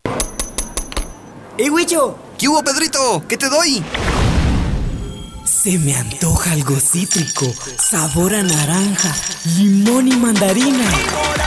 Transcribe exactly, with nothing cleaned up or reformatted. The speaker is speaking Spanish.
¡Eh, Huicho! ¿Qué hubo, Pedrito? ¿Qué te doy? Se me antoja algo cítrico, sabor a naranja, limón y mandarina.